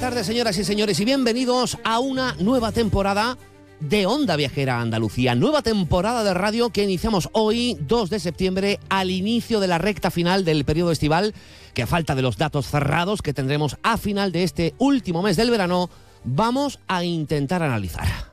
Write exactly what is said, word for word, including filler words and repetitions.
tardes, señoras y señores, y bienvenidos a una nueva temporada de Onda Viajera Andalucía. Nueva temporada de radio que iniciamos hoy, dos de septiembre, al inicio de la recta final del periodo estival, que a falta de los datos cerrados que tendremos a final de este último mes del verano, vamos a intentar analizar.